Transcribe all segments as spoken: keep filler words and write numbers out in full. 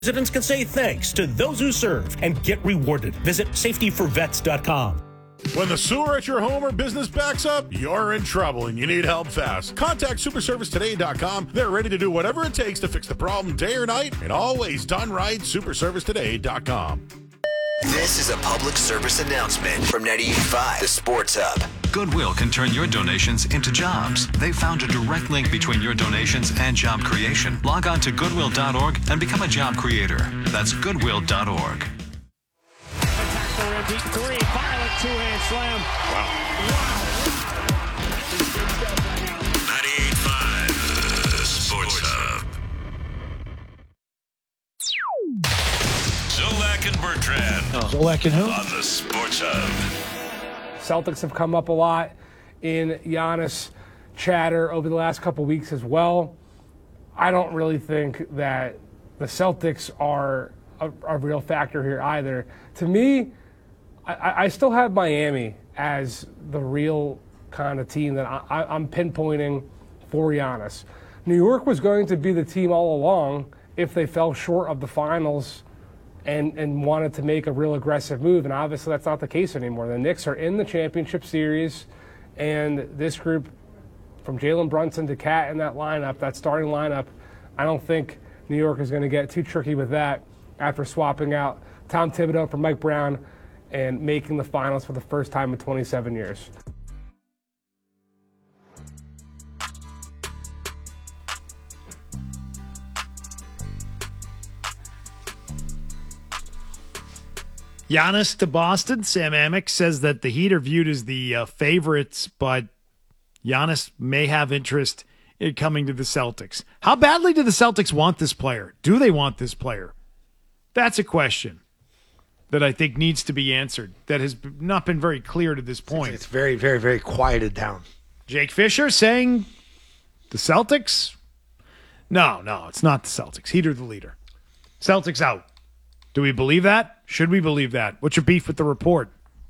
Residents can say thanks to those who serve and get rewarded. Visit safety for vets dot com. When the sewer at your home or business backs up, you're in trouble and you need help fast. Contact super service today dot com. They're ready to do whatever it takes to fix the problem day or night, and always done right. super service today dot com. This is a public service announcement from ninety-eight point five, the Sports Hub. Goodwill can turn your donations into jobs. They found a direct link between your donations and job creation. Log on to goodwill dot org and become a job creator. That's goodwill dot org. Three, violent two-hand slam. Wow. ninety-eight point five, the Sports Hub. Zolak and Bertrand. Oh. Zolak and who? On the Sports Hub. Celtics have come up a lot in Giannis chatter over the last couple weeks as well. I don't really think that the Celtics are a, a real factor here either. To me, I, I still have Miami as the real kind of team that I, I, I'm pinpointing for Giannis. New York was going to be the team all along if they fell short of the finals and, and wanted to make a real aggressive move, and obviously that's not the case anymore. The Knicks are in the championship series, and this group, from Jalen Brunson to Cat in that lineup, that starting lineup, I don't think New York is going to get too tricky with that after swapping out Tom Thibodeau for Mike Brown and making the finals for the first time in twenty-seven years. Giannis to Boston. Sam Amick says that the Heat are viewed as the uh, favorites, but Giannis may have interest in coming to the Celtics. How badly do the Celtics want this player? Do they want this player? That's a question that I think needs to be answered, that has not been very clear to this point. It's very, very, very quieted down. Jake Fisher saying the Celtics? No, no, it's not the Celtics. Heat are the leader. Celtics out. Do we believe that? Should we believe that? What's your beef with the report?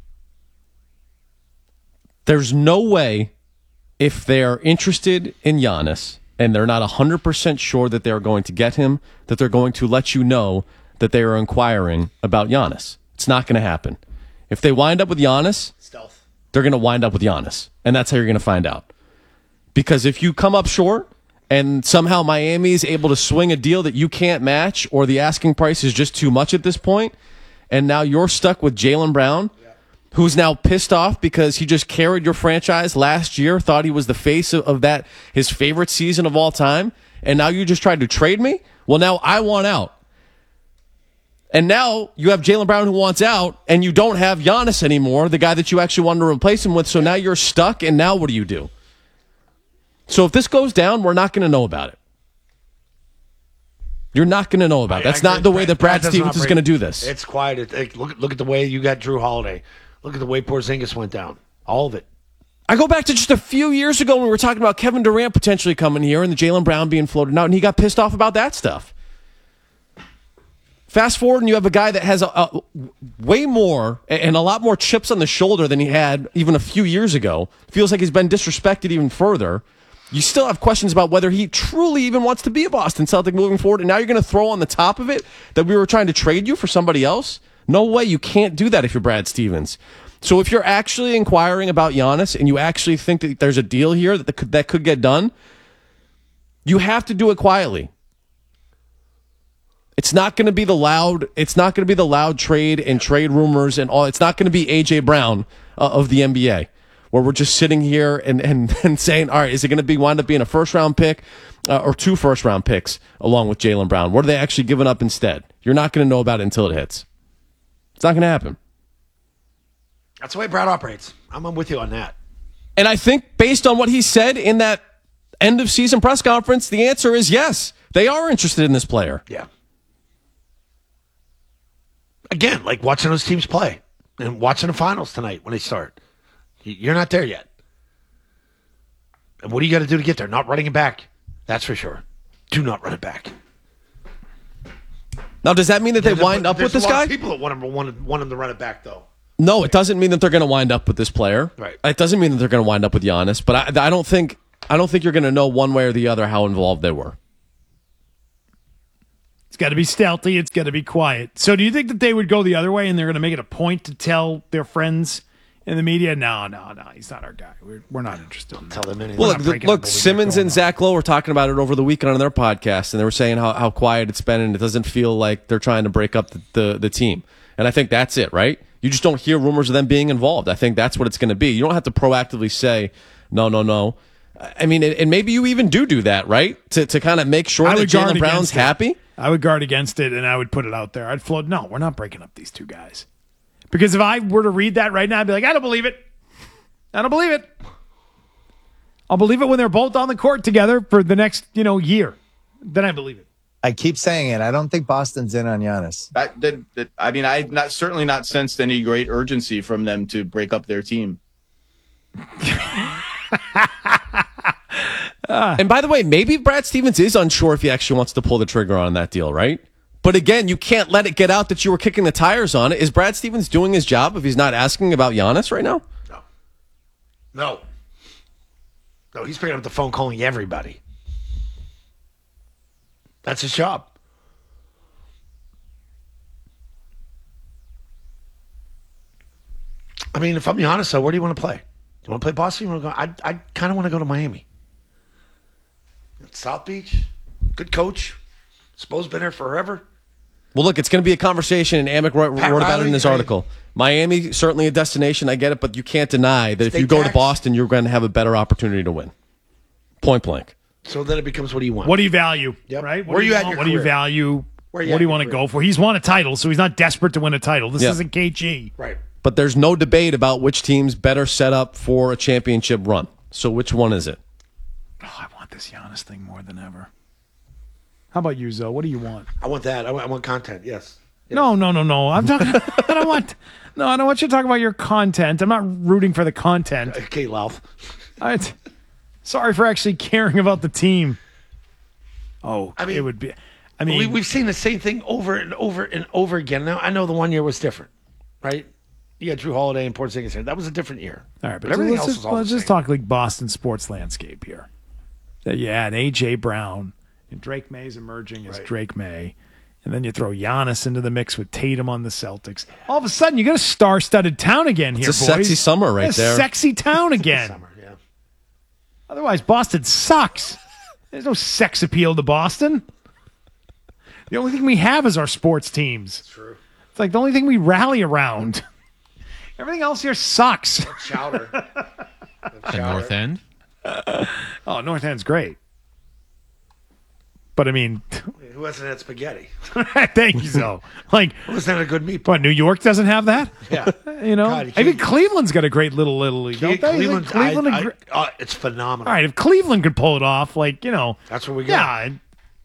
There's no way, if they're interested in Giannis and they're not one hundred percent sure that they're going to get him, that they're going to let you know that they are inquiring about Giannis. It's not going to happen. If they wind up with Giannis, Stealth. they're going to wind up with Giannis, and that's how you're going to find out. Because if you come up short and somehow Miami is able to swing a deal that you can't match, or the asking price is just too much at this point, and now you're stuck with Jaylen Brown, yeah. who's now pissed off because he just carried your franchise last year, thought he was the face of, of that, his favorite season of all time, and now you just tried to trade me? Well, now I want out. And now you have Jaylen Brown who wants out, and you don't have Giannis anymore, the guy that you actually wanted to replace him with, so now you're stuck, and now what do you do? So if this goes down, we're not going to know about it. You're not going to know about it. That's I, I, not the way that Brad Stevens is going to do this. It's quiet. It, it, look, look at the way you got Drew Holiday. Look at the way Porzingis went down. All of it. I go back to just a few years ago when we were talking about Kevin Durant potentially coming here and the Jaylen Brown being floated out, and he got pissed off about that stuff. Fast forward, and you have a guy that has a, a, way more and a lot more chips on the shoulder than he had even a few years ago. Feels like he's been disrespected even further. You still have questions about whether he truly even wants to be a Boston Celtic moving forward, and now you're going to throw on the top of it that we were trying to trade you for somebody else? No way. You can't do that if you're Brad Stevens. So if you're actually inquiring about Giannis and you actually think that there's a deal here that could, that could get done, you have to do it quietly. It's not going to be the loud. It's not going to be the loud trade and trade rumors and all. It's not going to be A J Brown uh, of the N B A, where we're just sitting here and and, and saying, all right, is it going to be wind up being a first round pick uh, or two first round picks along with Jaylen Brown? What are they actually giving up instead? You're not going to know about it until it hits. It's not going to happen. That's the way Brad operates. I'm, I'm with you on that. And I think based on what he said in that end of season press conference, the answer is yes. They are interested in this player. Yeah. Again, like watching those teams play and watching the finals tonight when they start. You're not there yet. And what do you got to do to get there? Not running it back. That's for sure. Do not run it back. Now, does that mean that they there's wind a, up with this guy? guy? There's people that want him, want, want him to run it back, though. No, it doesn't mean that they're going to wind up with this player. Right. It doesn't mean that they're going to wind up with Giannis. But I, I don't think I don't think you're going to know one way or the other how involved they were. It's got to be stealthy. It's got to be quiet. So do you think that they would go the other way and they're going to make it a point to tell their friends in the media, no, no, no, he's not our guy. We're, we're not interested in that. Tell them anything. Well, look, look Simmons and Zach Lowe were talking about it over the weekend on their podcast, and they were saying how, how quiet it's been, and it doesn't feel like they're trying to break up the, the, the team. And I think that's it, right? You just don't hear rumors of them being involved. I think that's what it's going to be. You don't have to proactively say, no, no, no. I mean, and maybe you even do do that, right? To to kind of make sure that Jaylen Brown's happy? I would guard against it, and I would put it out there. I'd float, no, we're not breaking up these two guys. Because if I were to read that right now, I'd be like, I don't believe it. I don't believe it. I'll believe it when they're both on the court together for the next, you know, year. Then I believe it. I keep saying it. I don't think Boston's in on Giannis. That, that, that, I mean, I've not certainly not sensed any great urgency from them to break up their team. Uh, and by the way, maybe Brad Stevens is unsure if he actually wants to pull the trigger on that deal, right? But again, you can't let it get out that you were kicking the tires on it. Is Brad Stevens doing his job if he's not asking about Giannis right now? No. No. No, he's picking up the phone calling everybody. That's his job. I mean, if I'm Giannis, though, where do you want to play? Do you want to play Boston? You want to go? I I kind of want to go to Miami. South Beach, good coach. Spo's been there forever. Well, look, it's going to be a conversation, and Amick wrote, wrote about it in his article. Miami, certainly a destination, I get it, but you can't deny that if you go to Boston, you're going to have a better opportunity to win. Point blank. So then it becomes, what do you want? What do you value, yep. right? What Where do you you at want? in your What do you career? value? Where you what at do you in want to your go for? He's won a title, so he's not desperate to win a title. This Yeah. isn't K G. Right. But there's no debate about which team's better set up for a championship run. So which one is it? Oh, I want this Giannis thing more than ever. How about you, Zoe? What do you want? I want that. I want, I want content, yes. yes. No, no, no, no. I'm talking. I don't want. No, I don't want you to talk about your content. I'm not rooting for the content. Okay, Louth. I, sorry for actually caring about the team. Oh, I mean, it would be. I mean, we, we've seen the same thing over and over and over again. Now, I know the one year was different, right? You got Drew Holiday and Porzingis here. That was a different year. All right, but, but everything let's else just, was all let's the just same. talk like Boston sports landscape here. That you add A J Brown and Drake May's emerging as Right. Drake May, and then you throw Giannis into the mix with Tatum on the Celtics. All of a sudden, you got a star-studded town again here, It's a boys. sexy summer right a there. Sexy town again. Summer, yeah. Otherwise, Boston sucks. There's no sex appeal to Boston. The only thing we have is our sports teams. That's true. It's like the only thing we rally around. Everything else here sucks. Chowder. The North End? Oh, North End's great. But I mean, Who hasn't had spaghetti? thank you, so. Like, Who hasn't had a good meatball? what, New York doesn't have that? Yeah. You know? God, you I think can't- Cleveland's got a great little little league, don't they? Cleveland, Like, Cleveland I, and I, Gr- uh, it's phenomenal. All right, if Cleveland could pull it off, like, you know. That's where we go. Yeah. I,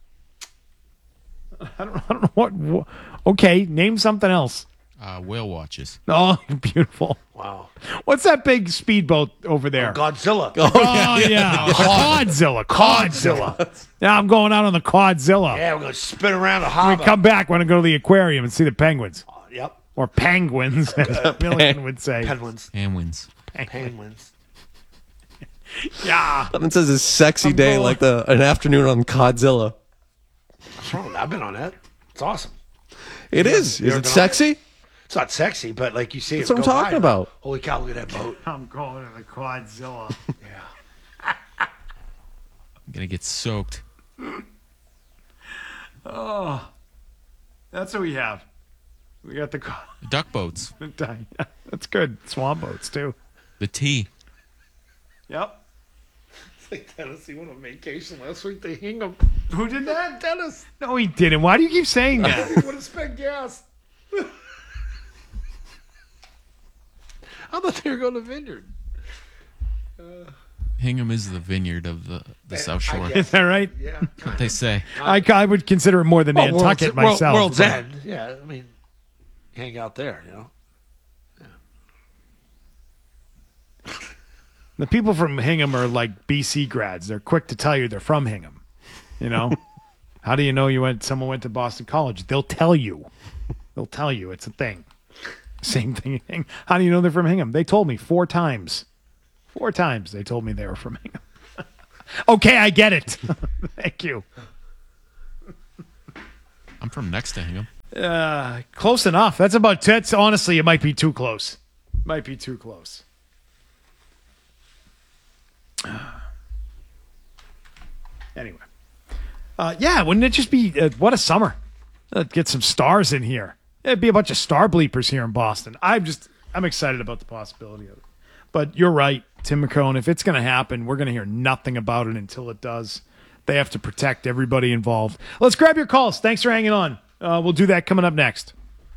I, don't, I don't know what, what. Okay, name something else. Uh, whale watches. Oh, beautiful. Wow. What's that big speedboat over there? Godzilla. Oh, yeah. Codzilla. Codzilla. Yeah, I'm going out on the Codzilla. Yeah, we're going to spin around a When harbor. we come back, we're going to go to the aquarium and see the penguins. Yep. Or penguins, as Milligan would say. Penguins. Penguins. Penguins. Yeah. It says a sexy I'm day going- like the an afternoon on Codzilla. What's wrong with that? I've been on that. It's awesome. It is. You Is ever it been on sexy? It's not sexy, but like you see That's it what I'm go talking by, about. Holy cow, look at that boat. I'm going to the Codzilla. I'm going to get soaked. Oh. That's what we have. We got the... co- Duck boats. That's good. Swamp boats, too. The tea. Yep. It's like Dennis, he went on vacation last week. They hung him. Who did that? Dennis. No, he didn't. Why do you keep saying that? He would have spent gas. I thought they were going to Vineyard. Hingham is the vineyard of the, the South Shore. Is that right? Yeah. That's what they say. I, I would consider it more than Well, Nantucket World's, myself. World's but- End. Yeah, I mean, hang out there, you know. The people from Hingham are like B C grads. They're quick to tell you they're from Hingham. You know? How do you know you went? Someone went to Boston College? They'll tell you. They'll tell you. It's a thing. Same thing. How do you know they're from Hingham? They told me four times. Four times they told me they were from Hingham. Okay, I get it. Thank you. I'm from next to Hingham. Uh, close enough. That's about that's honestly, it might be too close. Might be too close. Anyway. Uh, yeah, wouldn't it just be uh, what a summer? Uh, get some stars in here. It'd be a bunch of star bleepers here in Boston. I'm just I'm excited about the possibility of it. But you're right, Tim McCone. If it's going to happen, we're going to hear nothing about it until it does. They have to protect everybody involved. Let's grab your calls. Thanks for hanging on. Uh, we'll do that coming up next.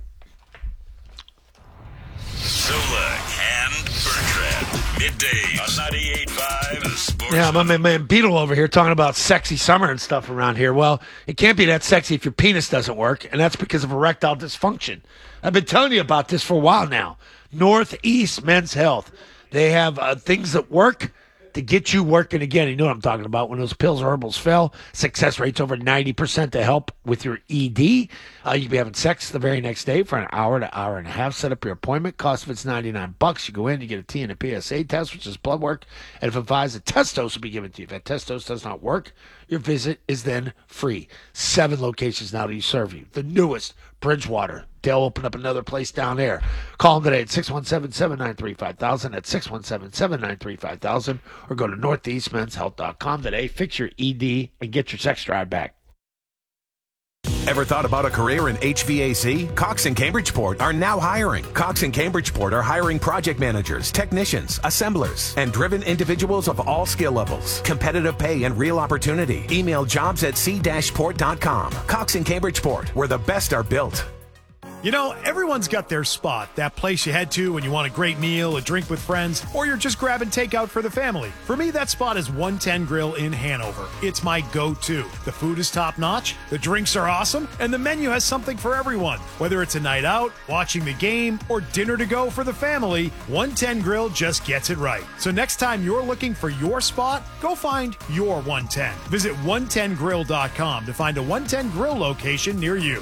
Zolak and Bertrand. Middays on ninety-eight point five The Sports. Yeah, my man, man Beetle over here talking about sexy summer and stuff around here. Well, it can't be that sexy if your penis doesn't work, and that's because of erectile dysfunction. I've been telling you about this for a while now. Northeast Men's Health. They have uh, things that work to get you working again. You know what I'm talking about. When those pills or herbals fail, success rate's over ninety percent to help with your E D. Uh, you'll be having sex the very next day for an hour to hour and a half. Set up your appointment. Cost of it's ninety-nine bucks. You go in, you get a T and a P S A test, which is blood work. And if advised, a test dose will be given to you. If that test dose does not work, your visit is then free. Seven locations now to serve you. The newest, Bridgewater. They'll open up another place down there. Call them today at six one seven, seven nine three, five thousand, at six one seven, seven nine three, five thousand, or go to northeast men's health dot com today. Fix your E D and get your sex drive back. Ever thought about a career in H V A C? Cox and Cambridgeport are now hiring. Cox and Cambridgeport are hiring project managers, technicians, assemblers, and driven individuals of all skill levels. Competitive pay and real opportunity. Email jobs at c dash port dot com. Cox and Cambridgeport, where the best are built. You know, everyone's got their spot, that place you head to when you want a great meal, a drink with friends, or you're just grabbing takeout for the family. For me, that spot is one ten Grill in Hanover. It's my go-to. The food is top-notch, the drinks are awesome, and the menu has something for everyone. Whether it's a night out, watching the game, or dinner to go for the family, one ten Grill just gets it right. So next time you're looking for your spot, go find your one ten. Visit one ten grill dot com to find a one ten Grill location near you.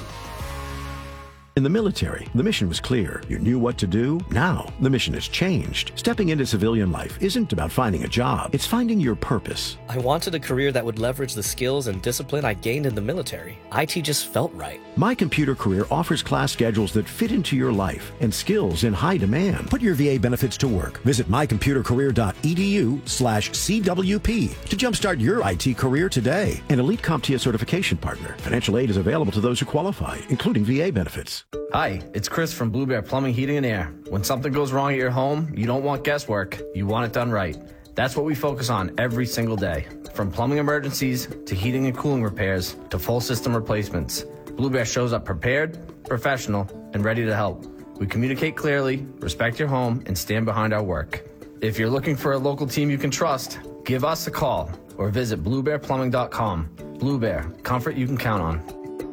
In the military, the mission was clear. You knew what to do. Now, the mission has changed. Stepping into civilian life isn't about finding a job. It's finding your purpose. I wanted a career that would leverage the skills and discipline I gained in the military. I T just felt right. My Computer Career offers class schedules that fit into your life and skills in high demand. Put your V A benefits to work. Visit my computer career dot e d u slash c w p to jumpstart your I T career today. An Elite CompTIA certification partner. Financial aid is available to those who qualify, including V A benefits. Hi, it's Chris from Blue Bear Plumbing, Heating, and Air. When something goes wrong at your home, you don't want guesswork. You want it done right. That's what we focus on every single day. From plumbing emergencies to heating and cooling repairs to full system replacements, Blue Bear shows up prepared, professional, and ready to help. We communicate clearly, respect your home, and stand behind our work. If you're looking for a local team you can trust, give us a call or visit blue bear plumbing dot com. Blue Bear, comfort you can count on.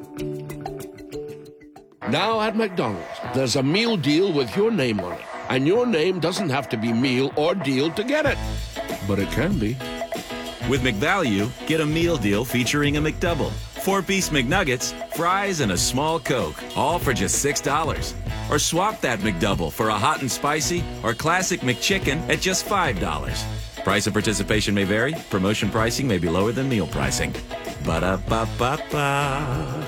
Now at McDonald's, there's a meal deal with your name on it. And your name doesn't have to be meal or deal to get it. But it can be. With McValue, get a meal deal featuring a McDouble, four-piece McNuggets, fries, and a small Coke, all for just six dollars. Or swap that McDouble for a hot and spicy or classic McChicken at just five dollars. Price and participation may vary. Promotion pricing may be lower than meal pricing. Ba-da-ba-ba-ba.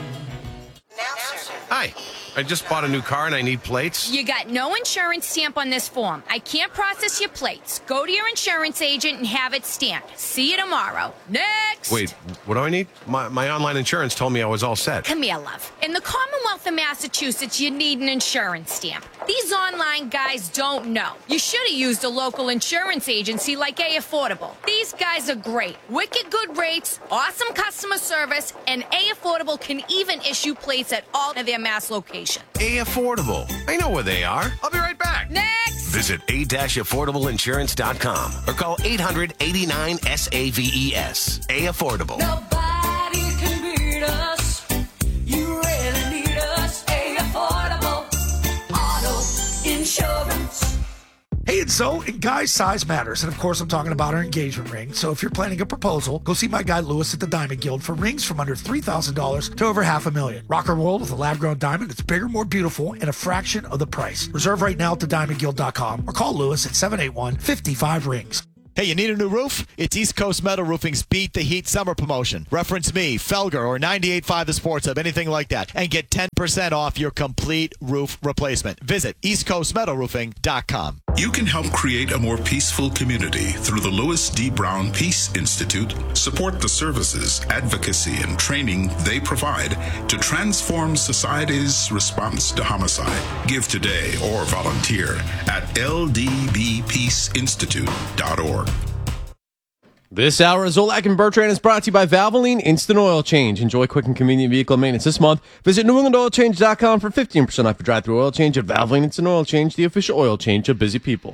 Hi, I just bought a new car and I need plates. You got no insurance stamp on this form. I can't process your plates. Go to your insurance agent and have it stamped. See you tomorrow. Next! Wait, what do I need? My, my online insurance told me I was all set. Come here, love. In the Commonwealth of Massachusetts, you need an insurance stamp. These online guys don't know. You should have used a local insurance agency like A Affordable. These guys are great. Wicked good rates, awesome customer service, and A Affordable can even issue plates at all of their Mass locations. A Affordable. I know where they are. I'll be right back. Next! Visit a dash affordable insurance dot com or call eight hundred, eighty-nine, S A V E S. A Affordable. Nobody can beat us. You really need us. A Affordable Auto Insurance. Hey, and so, and guys, size matters. And of course, I'm talking about our engagement ring. So if you're planning a proposal, go see my guy Lewis at the Diamond Guild for rings from under three thousand dollars to over half a million. Rock and roll with a lab-grown diamond. It's bigger, more beautiful, and a fraction of the price. Reserve right now at the diamond guild dot com or call Lewis at seven eight one, five five, rings. Hey, you need a new roof? It's East Coast Metal Roofing's Beat the Heat summer promotion. Reference me, Felger, or ninety-eight point five The Sports Hub, anything like that, and get ten percent off your complete roof replacement. Visit east coast metal roofing dot com. You can help create a more peaceful community through the Louis D. Brown Peace Institute. Support the services, advocacy, and training they provide to transform society's response to homicide. Give today or volunteer at l d b peace institute dot org. This hour of Zolak and Bertrand is brought to you by Valvoline Instant Oil Change. Enjoy quick and convenient vehicle maintenance this month. Visit new england oil change dot com for fifteen percent off your drive-thru oil change at Valvoline Instant Oil Change, the official oil change of busy people.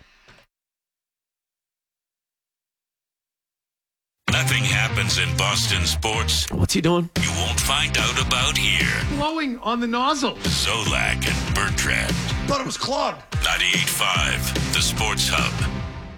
Nothing happens in Boston sports What's he doing? you won't find out about here. Blowing on the nozzle. Zolak and Bertrand. Thought it was clogged. ninety-eight point five, The Sports Hub.